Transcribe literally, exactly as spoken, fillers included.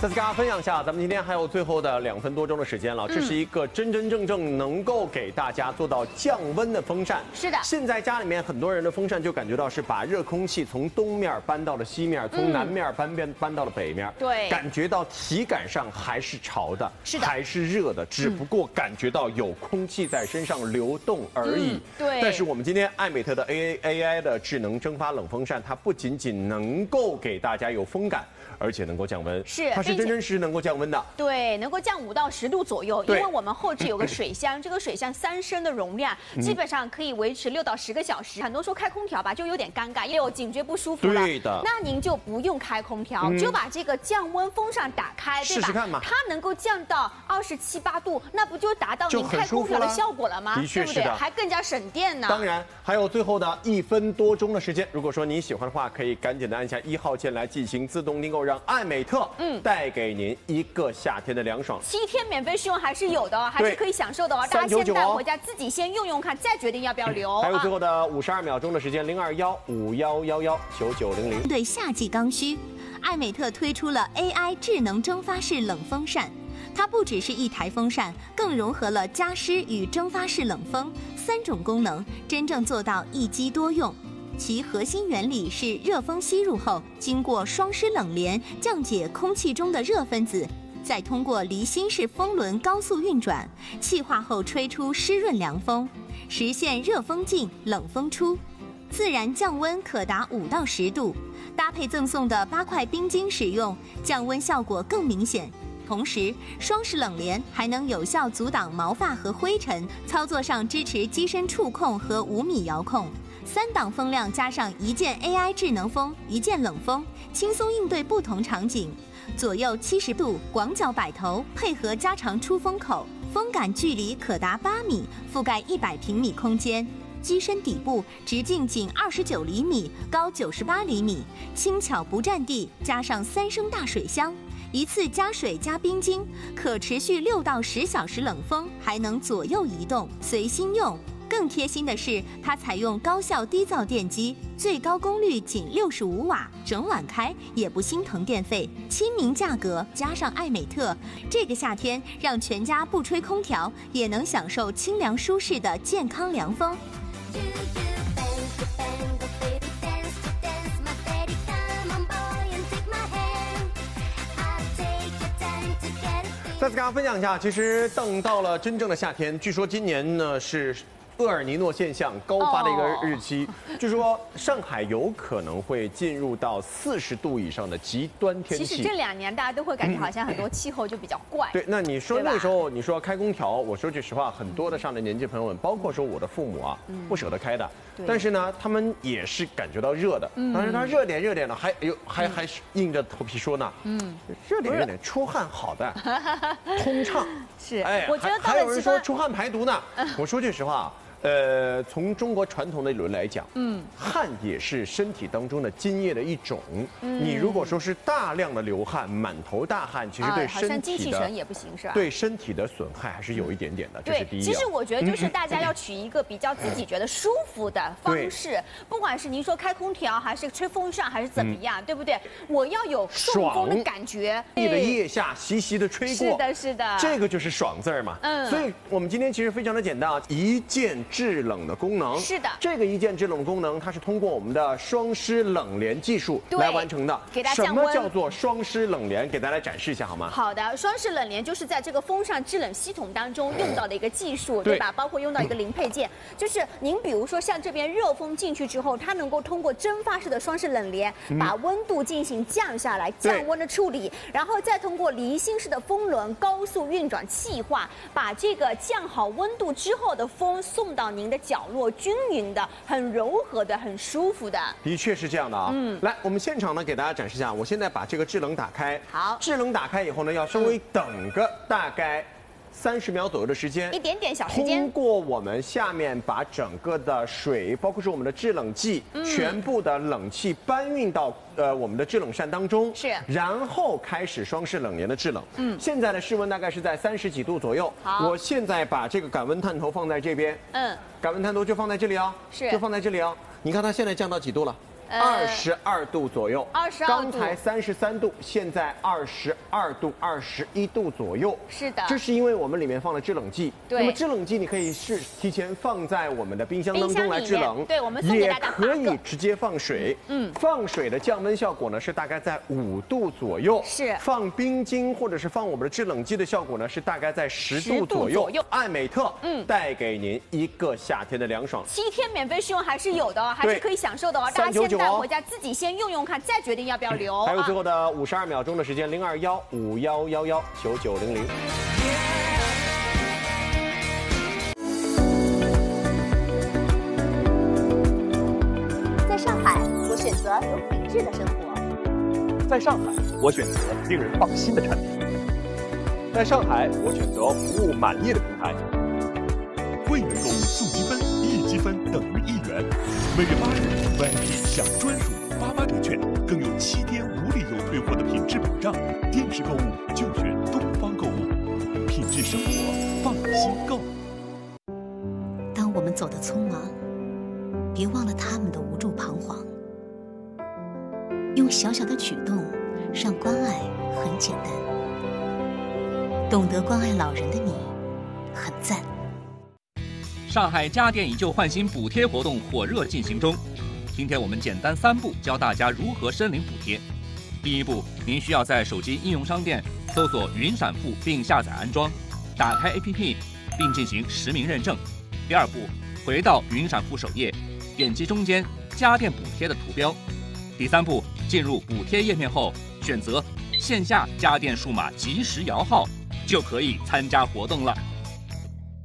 再次跟大家分享一下，咱们今天还有最后的两分多钟的时间了。这是一个真真正正能够给大家做到降温的风扇。 是的， 现在家里面很多人的风扇就感觉到是把热空气从东面搬到了西面，从南面搬变搬到了北面。 对， 感觉到体感上还是潮的， 是的， 还是热的，只不过感觉到有空气在身上流动而已。 嗯、对。 但是我们今天艾美特的 A A I 的智能蒸发冷风扇，它不仅仅能够给大家有风感，而且能够降温。 是， 它是真真实实能够降温的。 对，能够降五到十度左右。因为我们后置有个水箱，这个水箱三升的容量，基本上可以维持六到十个小时。很多时候开空调吧，就有点尴尬，因为我颈椎不舒服了。 对的。 那您就不用开空调，嗯、就把这个降温风扇打开，对吧？ 试试看嘛。 它能够降到二十七八度，那不就达到您开空调的效果了吗？ 的确是的， 对不对？还更加省电呢。 当然，还有最后的一分多钟的时间，如果说你喜欢的话，可以赶紧的按下一号键来进行自动订购，让艾美特嗯带给您一个夏天的凉爽。 七天免费试用还是有的哦，还是可以享受的哦。大家先带回家自己先用用看，再决定要不要留。 还有最后的五十二秒钟的时间，零二幺五幺幺幺九九零零。 对夏季刚需，艾美特推出了 A I 智能蒸发式冷风扇。它不只是一台风扇，更融合了加湿与蒸发式冷风三种功能，真正做到一机多用。其核心原理是热风吸入后，经过双湿冷链降解空气中的热分子，再通过离心式风轮高速运转，气化后吹出湿润凉风，实现热风进冷风出，自然降温可达五到十度。搭配赠送的八块冰晶使用，降温效果更明显。同时，双湿冷帘还能有效阻挡毛发和灰尘，操作上支持机身触控和五米遥控。三档风量加上一键 A I 智能风、一键冷风，轻松应对不同场景。左右七十度广角摆头，配合加长出风口，风感距离可达八米，覆盖一百平米空间。机身底部直径仅二十九厘米，高九十八厘米，轻巧不占地，加上三升大水箱。一次加水加冰晶，可持续六到十小时冷风，还能左右移动，随心用。更贴心的是，它采用高效低噪电机，最高功率仅六十五瓦，整晚开也不心疼电费。亲民价格加上艾美特，这个夏天让全家不吹空调，也能享受清凉舒适的健康凉风。 再次跟大家分享一下，其实等到了真正的夏天，据说今年呢是厄尔尼诺现象高发的一个日期，据说上海有可能会进入到四十度以上的极端天气。 其实这两年大家都会感觉好像很多气候就比较怪。 对，那你说那个时候你说开空调，我说句实话，很多的上了年纪朋友们，包括说我的父母啊，不舍得开的。但是呢，他们也是感觉到热的。但是他热点热点呢，还有还还硬着头皮说呢，嗯，热点热点出汗好的，通畅。 是， 哎， 我觉得还有人说出汗排毒呢。我说句实话。呃，从中国传统的理论来讲，嗯，汗也是身体当中的津液的一种。嗯，你如果说是大量的流汗，满头大汗，其实对身体的、啊、好像精气神也不行，是吧？ 对身体的损害还是有一点点的，这是第一。 其实我觉得就是大家要取一个比较自己觉得舒服的方式，不管是您说开空调，还是吹风扇，还是怎么样，嗯、对不对？我要有送风的感觉， 你的腋下习习的吹过， 是的，是的， 这个就是爽字儿嘛。嗯，所以我们今天其实非常的简单啊，一键。制冷的功能是的， 这个一键制冷功能，它是通过我们的双湿冷帘技术来完成的。 给大家降温。 什么叫做双湿冷帘？给大家来展示一下好吗？ 好的，双湿冷帘就是在这个风扇制冷系统当中用到的一个技术，对吧？包括用到一个零配件，就是您比如说像这边热风进去之后，它能够通过蒸发式的双湿冷帘把温度进行降下来，降温的处理，然后再通过离心式的风轮高速运转气化，把这个降好温度之后的风送到。到您的角落，均匀的、很柔和的、很舒服的， 的确是这样的啊。嗯，来，我们现场呢给大家展示一下。我现在把这个制冷打开。 好， 制冷打开以后呢，要稍微等个大概三十秒左右的时间， 一点点小时间。 通过我们下面把整个的水，包括是我们的制冷剂，嗯、全部的冷气搬运到呃我们的制冷扇当中， 是， 然后开始双式冷帘的制冷。嗯，现在的室温大概是在三十几度左右。 好， 我现在把这个感温探头放在这边。嗯，感温探头就放在这里啊， 是， 就放在这里啊。你看它现在降到几度了？ 二十二度左右。 二十二度， 刚才三十三度，现在二十二度、二十一度左右。 是的， 这是因为我们里面放了制冷剂。 对， 那么制冷剂你可以是提前放在我们的冰箱当中来制冷。 对，我们送给大家也可以直接放水。嗯，放水的降温效果呢是大概在五度左右。 是。 放冰晶或者是放我们的制冷剂的效果呢是大概在十度左右。左右。爱美特，嗯，带给您一个夏天的凉爽。 七天免费试用还是有的哦，还是可以享受的哦。大家先带回家自己先用用看，再决定要不要留。 还有最后的五十二秒钟的时间，零二幺五幺幺幺九九零零。 在上海，我选择有品质的生活。 在上海，我选择令人放心的产品。在上海，我选择服务满意的平台。 会员购物送积分，一积分等于一元。每月八日 V I P 享专属八八折券，更有七天无理由退货的品质保障。电视购物就选东方购物，品质生活，放心购。 当我们走得匆忙，别忘了他们的无助彷徨。用小小的举动，让关爱很简单。懂得关爱老人的你，很赞。 上海家电以旧换新补贴活动火热进行中，今天我们简单三步教大家如何申领补贴。第一步，您需要在手机应用商店搜索云闪付并下载安装，打开 A P P 并进行实名认证。第二步，回到云闪付首页，点击中间家电补贴的图标。第三步，进入补贴页面后，选择线下家电数码即时摇号，就可以参加活动了。